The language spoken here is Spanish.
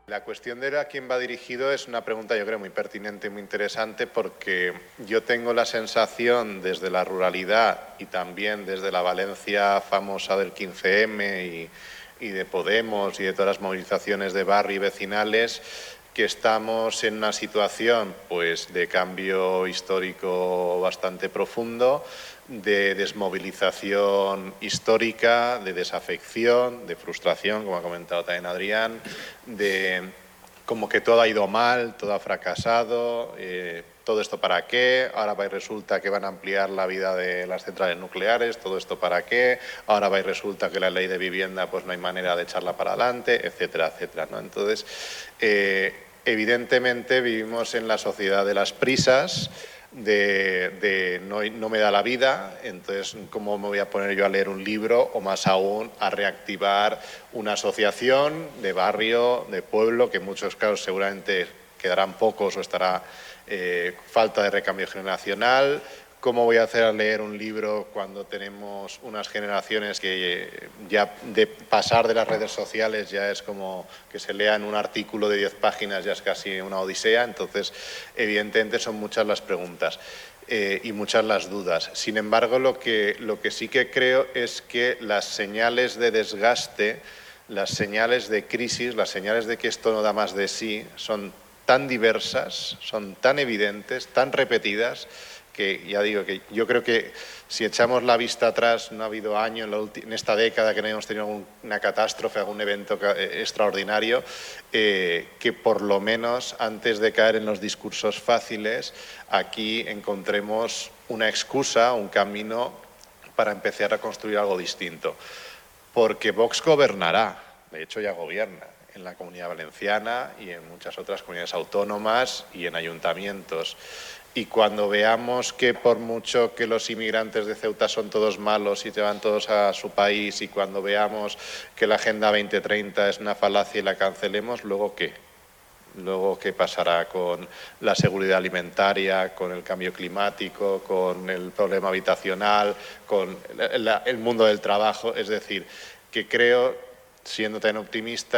La cuestión de a quién va dirigido es una pregunta, yo creo, muy pertinente y muy interesante, porque yo tengo la sensación desde la ruralidad y también desde la Valencia famosa del 15M y de Podemos y de todas las movilizaciones de barrio y vecinales, que estamos en una situación pues de cambio histórico bastante profundo, de desmovilización histórica, de desafección, de frustración, como ha comentado también Adrián, de como que todo ha ido mal, todo ha fracasado, todo esto para qué, ahora va y resulta que van a ampliar la vida de las centrales nucleares, todo esto para qué, ahora va y resulta que la ley de vivienda pues no hay manera de echarla para adelante, etcétera, etcétera, ¿no? Entonces, evidentemente vivimos en la sociedad de las prisas, no me da la vida, entonces ¿cómo me voy a poner yo a leer un libro o más aún a reactivar una asociación de barrio, de pueblo, que en muchos casos seguramente quedarán pocos o estará falta de recambio generacional? ¿Cómo voy a hacer a leer un libro cuando tenemos unas generaciones que ya de pasar de las redes sociales ya es como que se lean un artículo de 10 páginas, ya es casi una odisea? Entonces, evidentemente son muchas las preguntas y muchas las dudas. Sin embargo, lo que sí que creo es que las señales de desgaste, las señales de crisis, las señales de que esto no da más de sí, son tan diversas, son tan evidentes, tan repetidas, que ya digo que yo creo que si echamos la vista atrás, no ha habido año en esta década que no hemos tenido una catástrofe, algún evento extraordinario, que por lo menos antes de caer en los discursos fáciles, aquí encontremos una excusa, un camino para empezar a construir algo distinto. Porque Vox gobernará, de hecho ya gobierna, en la Comunidad Valenciana y en muchas otras comunidades autónomas y en ayuntamientos. Y cuando veamos que por mucho que los inmigrantes de Ceuta son todos malos y se van todos a su país, y cuando veamos que la Agenda 2030 es una falacia y la cancelemos, ¿luego qué? Luego, ¿qué pasará con la seguridad alimentaria, con el cambio climático, con el problema habitacional, con el mundo del trabajo? Es decir, que creo, siendo tan optimista,